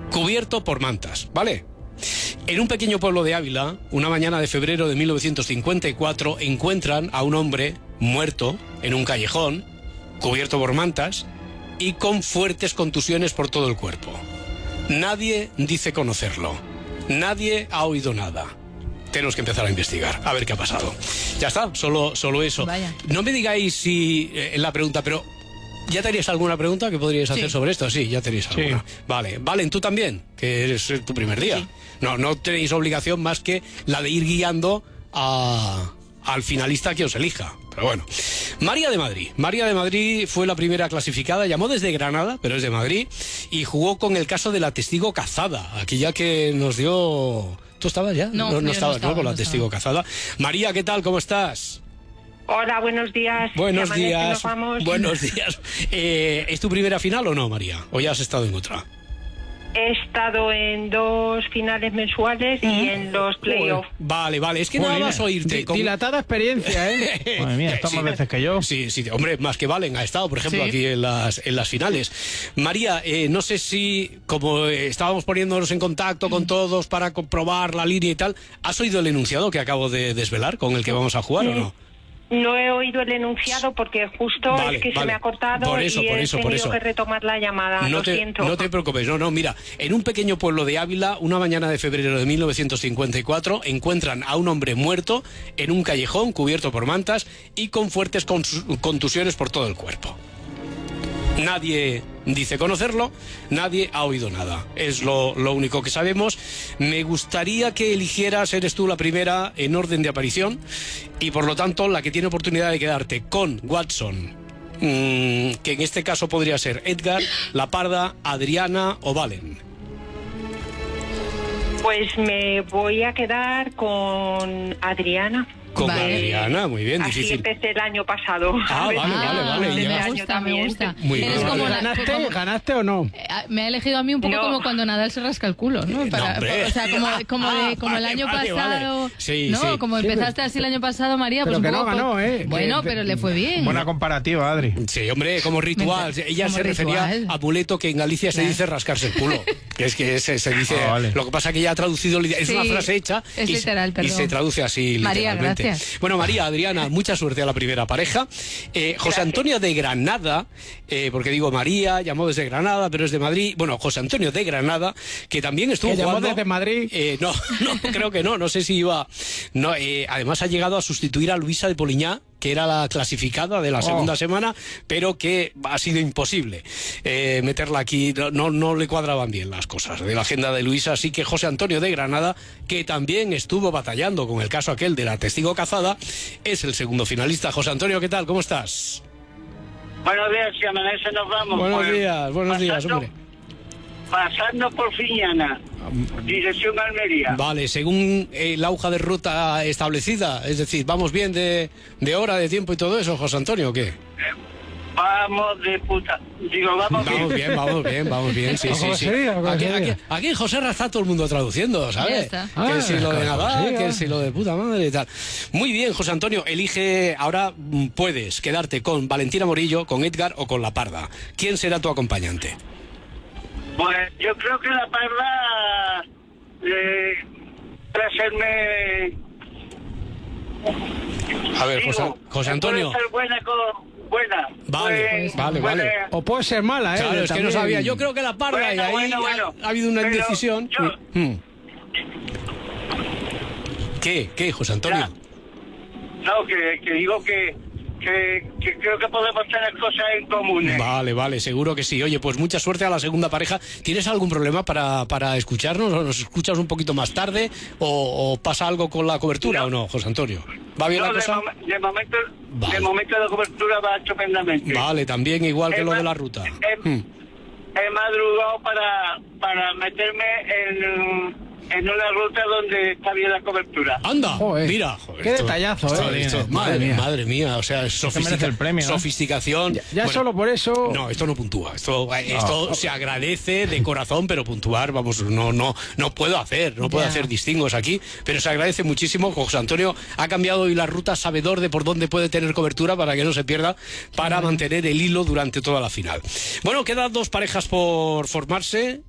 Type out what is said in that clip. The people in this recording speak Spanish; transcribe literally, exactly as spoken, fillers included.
cubierto por mantas, ¿vale? En un pequeño pueblo de Ávila, una mañana de febrero de mil novecientos cincuenta y cuatro, encuentran a un hombre muerto en un callejón, cubierto por mantas y con fuertes contusiones por todo el cuerpo. Nadie dice conocerlo. Nadie ha oído nada. Tenemos que empezar a investigar, a ver qué ha pasado. Ya está, solo, solo eso. Vaya. No me digáis si eh, en la pregunta, pero ¿ya tenéis alguna pregunta que podríais hacer sí. sobre esto? Sí, ya tenéis alguna. Sí. Vale, Valen, tú también, que es tu primer día. Sí. No, no tenéis obligación más que la de ir guiando a, al finalista que os elija. Pero bueno. María de Madrid. María de Madrid fue la primera clasificada, llamó desde Granada, pero es de Madrid, y jugó con el caso de la testigo cazada, aquella que nos dio... ¿Tú estabas ya? No, no, no estabas, no estaba, ¿no? Con la no testigo estaba. cazada. María, ¿qué tal? ¿Cómo estás? Hola, buenos días. Buenos amanece, días. nos vamos. Buenos días. Eh, ¿Es tu primera final o no, María? ¿O ya has estado en otra? He estado en dos finales mensuales y mm. en los playoffs. Vale, vale. Es que nada más oírte. Con... Dilatada experiencia, ¿eh? Madre mía, estás sí, más veces que yo. Sí, sí. Hombre, más que Valen ha estado, por ejemplo, sí. aquí en las, en las finales. María, eh, no sé si, como estábamos poniéndonos en contacto con todos para comprobar la línea y tal, ¿has oído el enunciado que acabo de desvelar con el que vamos a jugar mm. o no? No he oído el enunciado porque justo vale, es que vale. se me ha cortado por eso, y por he eso, tenido por eso. que retomar la llamada, no lo te, siento. No te preocupes, no, no, mira, en un pequeño pueblo de Ávila, una mañana de febrero de mil novecientos cincuenta y cuatro, encuentran a un hombre muerto en un callejón cubierto por mantas y con fuertes contusiones por todo el cuerpo. Nadie dice conocerlo, nadie ha oído nada. Es lo, lo único que sabemos. Me gustaría que eligieras, eres tú la primera en orden de aparición y por lo tanto la que tiene oportunidad de quedarte con Watson, mmm, que en este caso podría ser Edgar, La Parda, Adriana o Valen. Pues me voy a quedar con Adriana. Con vale. Adriana, muy bien, así difícil. empecé el año pasado. Ah, vale, vale, vale. Me ya. gusta, me gusta. Muy bien. Como la, ¿Ganaste, como, ¿Ganaste o no? Eh, me ha elegido a mí un poco no. como cuando Nadal se rasca el culo, ¿no? Para, no o sea, como, como, ah, de, como vale, el año vale, pasado. Vale. Sí, no, sí. como sí, empezaste pero, así el año pasado, María, pues pero un que poco. no ganó, ¿eh? Bueno, que, pero le fue bien. Buena comparativa, Adri. Sí, hombre, como ritual. Ella como se ritual. refería a Puleto, que en Galicia se claro. dice rascarse el culo. Que es que se, se dice. Ah, vale. Lo que pasa es que ella ha traducido. Es sí, una frase hecha. es y, literal, perdón. y se traduce así María, literalmente. gracias. Bueno, María, Adriana, mucha suerte a la primera pareja. Eh, José Antonio de Granada, eh, porque digo María, llamó desde Granada, pero es de Madrid. Bueno, José Antonio de Granada, que también estuvo ¿Que llamó jugando. desde Madrid? Eh, no, no, creo que no. No sé si iba. No, eh, además ha llegado a sustituir a Luisa de Poliñá, que era la clasificada de la segunda oh. semana, pero que ha sido imposible eh, meterla aquí. No, no, no le cuadraban bien las cosas de la agenda de Luisa, así que José Antonio de Granada, que también estuvo batallando con el caso aquel de la testigo cazada, es el segundo finalista. José Antonio, ¿qué tal? ¿Cómo estás? Buenos días, si amanece nos vamos. Buenos pues, días, buenos pasando, días, hombre. Pasando por Fiñana, dirección Almería. Vale, según eh, la hoja de ruta establecida, es decir, ¿vamos bien de, de hora, de tiempo y todo eso, José Antonio, o qué? Eh, vamos de puta. Digo, vamos, vamos bien. bien. Vamos bien, vamos bien, sí, sí, sí. Aquí, aquí, aquí José está todo el mundo traduciendo, ¿sabes? Que Ah, si lo de Nadal, sí, que si lo de puta madre y tal. Muy bien, José Antonio, elige, ahora puedes quedarte con Valentina Morillo, con Edgar o con La Parda. ¿Quién será tu acompañante? Pues yo creo que La Parda eh, para hacerme... A ver, Digo, José, José Antonio. Puede ser buena con... Buena. Vale, pues, vale, buena. vale. O puede ser mala, ¿eh? Claro, es también. que no sabía. Yo creo que La Parda, Bueno, y ahí bueno, ha, bueno. ha habido una Pero indecisión. yo- Mm. ¿Qué? ¿Qué, José Antonio? Ya. No, que, que digo que, que, que creo que podemos tener cosas en común. Vale, vale, seguro que sí. Oye, pues mucha suerte a la segunda pareja. ¿Tienes algún problema para, para escucharnos? ¿O nos escuchas un poquito más tarde? ¿O, o pasa algo con la cobertura No. o no, José Antonio? ¿Va bien No, la de, cosa? mom- de momento, Vale. de momento la cobertura va estupendamente. Vale, también igual que He lo ma- de la ruta. He, Mm. he madrugado para, para meterme en, en una ruta donde está bien la cobertura. Anda, Joder. mira. Joder, Qué detallazo, esto- eh. esto- Madre madre, mía. madre mía, o sea, es Esto merece el premio, ¿no? sofisticación. Ya, ya Bueno, solo por eso... No, esto no puntúa. Esto, esto se agradece de corazón, pero puntuar, vamos, no, no, no puedo hacer, no puedo Ya. hacer distingos aquí, pero se agradece muchísimo. José Antonio ha cambiado hoy la ruta, sabedor de por dónde puede tener cobertura para que no se pierda, para mantener el hilo durante toda la final. Bueno, quedan dos parejas por formarse.